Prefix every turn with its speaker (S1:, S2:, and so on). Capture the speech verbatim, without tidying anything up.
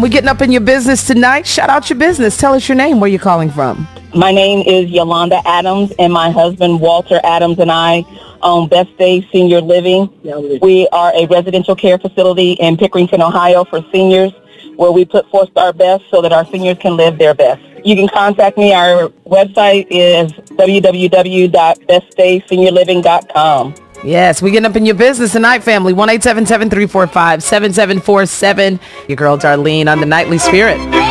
S1: We're getting up in your business tonight. Shout out your business. Tell us your name, where you're calling from.
S2: My name is Yolanda Adams, and my husband Walter Adams and I own Best Day Senior Living. We are a residential care facility in Pickerington, Ohio for seniors, where we put forth our best so that our seniors can live their best. You can contact me. Our website is w w w dot best day senior living dot com.
S1: Yes, we getting up in your business tonight, family. one eight seven seven, three four five, seven seven four seven. Your girl Darlene on the Nightly Spirit.